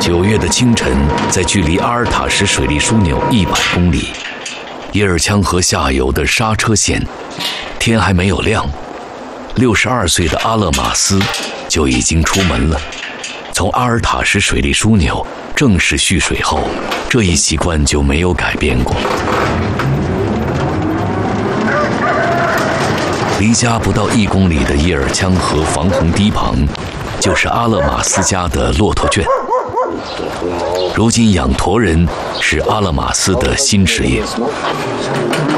9月的清晨，在距离阿尔塔什水利枢纽100公里，耶尔羌河下游的刹车县，天还没有亮，62岁的阿勒马斯就已经出门了。从阿尔塔什水利枢纽正式蓄水后，这一习惯就没有改变过。离家不到1公里的耶尔羌河防洪堤旁，就是阿勒马斯家的骆驼圈。如今养驼人是阿勒马斯的新事业。